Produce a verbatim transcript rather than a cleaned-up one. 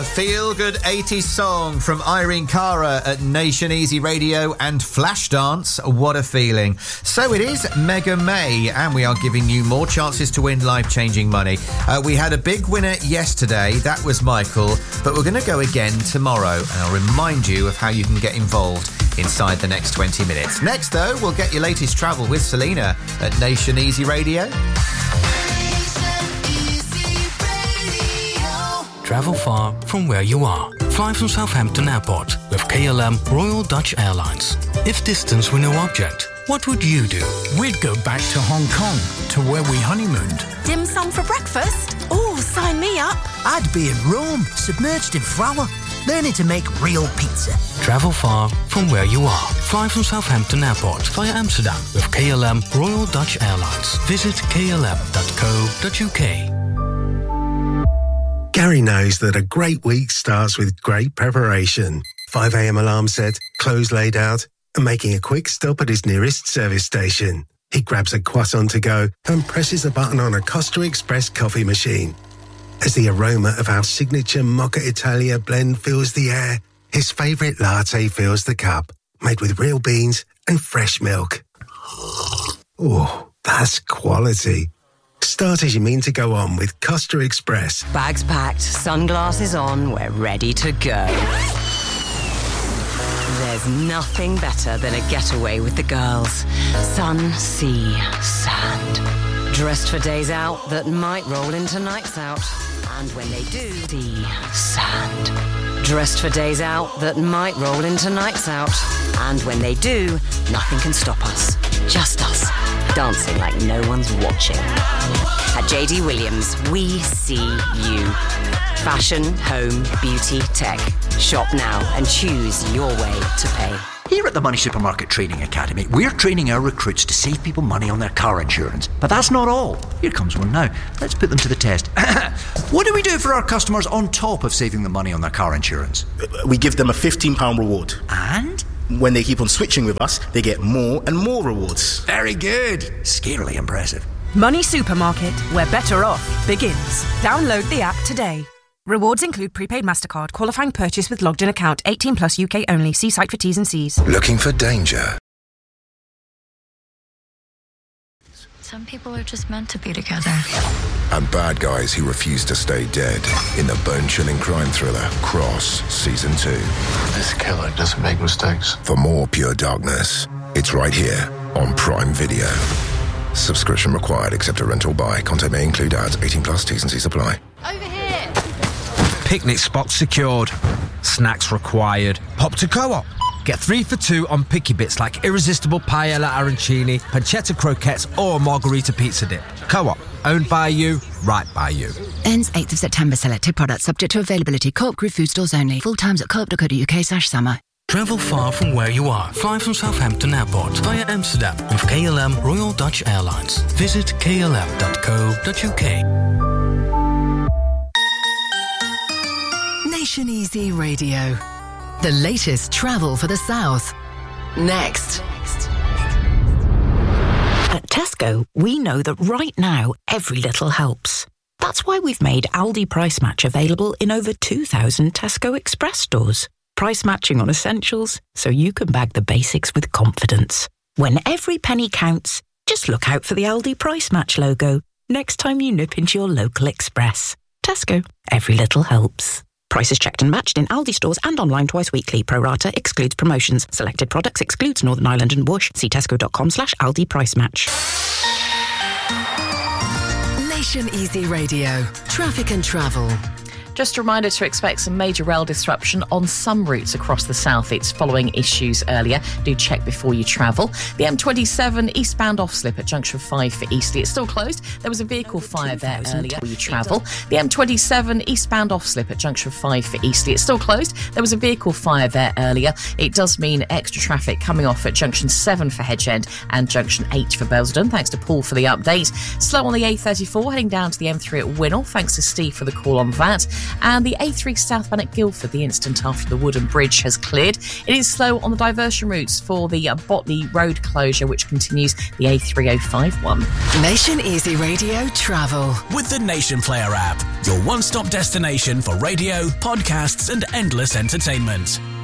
Feel-good eighties song from Irene Cara at Nation Easy Radio and Flashdance, What a Feeling. So it is Mega May, and we are giving you more chances to win life-changing money. Uh, we had a big winner yesterday, that was Michael, but we're going to go again tomorrow, and I'll remind you of how you can get involved inside the next twenty minutes. Next, though, we'll get your latest travel with Selena at Nation Easy Radio. Travel far from where you are. Fly from Southampton Airport with K L M Royal Dutch Airlines. If distance were no object, what would you do? We'd go back to Hong Kong, to where we honeymooned. Dim sum for breakfast? Oh, sign me up. I'd be in Rome, submerged in flour, learning to make real pizza. Travel far from where you are. Fly from Southampton Airport via Amsterdam with K L M Royal Dutch Airlines. Visit k l m dot co dot u k. Gary knows that a great week starts with great preparation. five a.m. alarm set, clothes laid out, and making a quick stop at his nearest service station. He grabs a croissant to go and presses a button on a Costa Express coffee machine. As the aroma of our signature Mocha Italia blend fills the air, his favourite latte fills the cup, made with real beans and fresh milk. Oh, that's quality. Start as you mean to go on with Costa Express. Bags packed, sunglasses on, we're ready to go. There's nothing better than a getaway with the girls. Sun, sea, sand. Dressed for days out that might roll into nights out. And when they do, sea, sand. Dressed for days out that might roll into nights out. And when they do, nothing can stop us. Just us. Dancing like no one's watching. At J D Williams, we see you. Fashion, home, beauty, tech. Shop now and choose your way to pay. Here at the Money Supermarket Training Academy, we're training our recruits to save people money on their car insurance. But that's not all. Here comes one now. Let's put them to the test. What do we do for our customers on top of saving them money on their car insurance? We give them a fifteen pounds reward. And? When they keep on switching with us, they get more and more rewards. Very good. Scarily impressive. Money Supermarket, where better off begins. Download the app today. Rewards include prepaid MasterCard, qualifying purchase with logged in account, eighteen plus U K only. See site for T's and C's. Looking for danger? Some people are just meant to be together. And bad guys who refuse to stay dead in the bone-chilling crime thriller Cross Season two. This killer doesn't make mistakes. For more pure darkness, it's right here on Prime Video. Subscription required except a rental buy. Content may include ads. eighteen plus. T's and C's apply. Over here! Picnic spots secured. Snacks required. Hop to Co-op. Get three for two on picky bits like irresistible paella arancini, pancetta croquettes or margarita pizza dip. Co-op. Owned by you, right by you. Ends eighth of September. Selected products subject to availability. Co-op Group food stores only. Full times at co op dot co dot u k slash summer. Travel far from where you are. Fly from Southampton Airport via Amsterdam with K L M Royal Dutch Airlines. Visit k l m dot co dot u k. Nation Easy Radio. The latest travel for the South. Next. At Tesco, we know that right now, every little helps. That's why we've made Aldi Price Match available in over two thousand Tesco Express stores. Price matching on essentials, so you can bag the basics with confidence. When every penny counts, just look out for the Aldi Price Match logo next time you nip into your local Express. Tesco, every little helps. Prices checked and matched in Aldi stores and online twice weekly. Pro rata excludes promotions. Selected products excludes Northern Ireland and Whoosh. See tesco.com slash Aldi Price Match. Nation Easy Radio. Traffic and travel. Just a reminder to expect some major rail disruption on some routes across the south. It's following issues earlier. Do check before you travel. The M twenty-seven eastbound off-slip at junction five for Eastleigh. It's still closed. There was a vehicle fire there earlier. Before you travel. The M twenty-seven eastbound off-slip at junction five for Eastleigh. It's still closed. There was a vehicle fire there earlier. It does mean extra traffic coming off at junction seven for Hedge-End and junction eight for Belsden. Thanks to Paul for the update. Slow on the A thirty-four heading down to the M three at Winnell. Thanks to Steve for the call on that. And the A three southbound at Guildford, the instant after the wooden bridge has cleared. It is slow on the diversion routes for the uh, Botley Road closure, which continues the A three oh five one. Nation Easy Radio Travel. With the Nation Player app, your one-stop destination for radio, podcasts and endless entertainment.